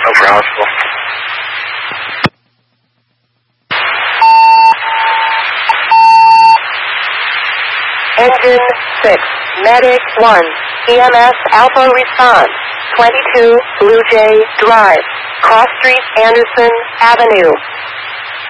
Over Hospital. Engine 6, Medic 1, EMS Alpha response, 22 Blue Jay Drive, Cross Street, Anderson Avenue.